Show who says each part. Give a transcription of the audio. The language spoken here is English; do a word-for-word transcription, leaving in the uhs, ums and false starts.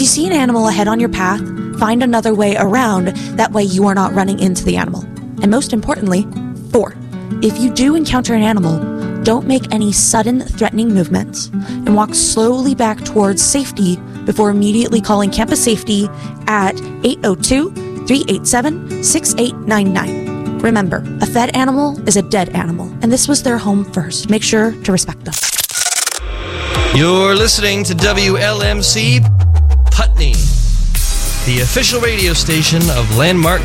Speaker 1: you see an animal ahead on your path, find another way around. That way you are not running into the animal. And most importantly, four, if you do encounter an animal, don't make any sudden threatening movements and walk slowly back towards safety before immediately calling campus safety at eight oh two, three eight seven, six eight nine nine. Remember, a fed animal is a dead animal, and this was their home first. Make sure to respect them.
Speaker 2: You're listening to W L M C Putney, the official radio station of Landmark